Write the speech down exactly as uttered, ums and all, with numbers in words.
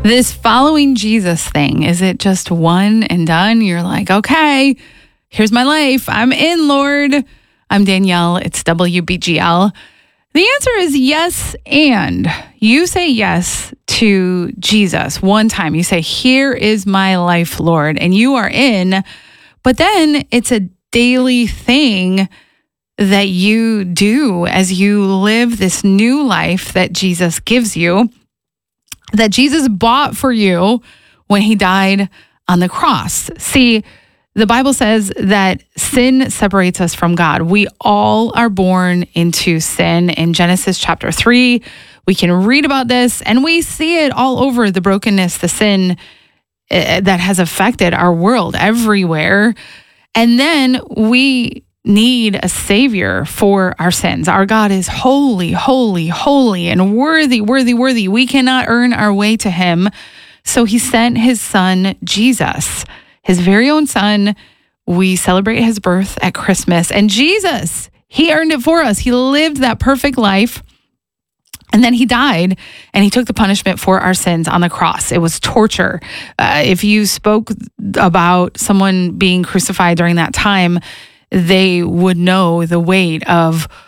This following Jesus thing, is it just one and done? You're like, okay, here's my life. I'm in, Lord. I'm Danielle. It's W B G L. The answer is yes, and you say yes to Jesus one time. You say, here is my life, Lord, and you are in. But then it's a daily thing that you do as you live this new life that Jesus gives you, that Jesus bought for you when he died on the cross. See, the Bible says that sin separates us from God. We all are born into sin. In Genesis chapter three, we can read about this, and we see it all over, the brokenness, the sin uh, that has affected our world everywhere. And then we need a savior for our sins. Our God is holy, holy, holy, and worthy, worthy, worthy. We cannot earn our way to him. So he sent his son, Jesus, his very own son. We celebrate his birth at Christmas. And Jesus, he earned it for us. He lived that perfect life. And then he died, and he took the punishment for our sins on the cross. It was torture. Uh, if you spoke about someone being crucified during that time, they would know the weight of